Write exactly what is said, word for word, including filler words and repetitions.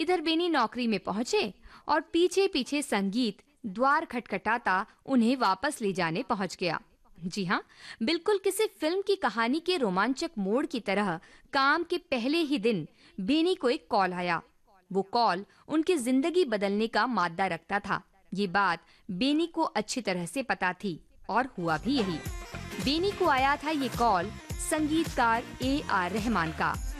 इधर बेनी नौकरी में पहुंचे और पीछे पीछे संगीत द्वार खटखटाता उन्हें वापस ले जाने पहुंच गया। जी हाँ, बिल्कुल किसी फिल्म की कहानी के रोमांचक मोड़ की तरह काम के पहले ही दिन बेनी को एक कॉल आया। वो कॉल उनकी जिंदगी बदलने का मादा रखता था। ये बात बेनी को अच्छी तरह से पता थी और हुआ भी यही। बेनी को आया था ये कॉल संगीतकार ए आर रहमान का।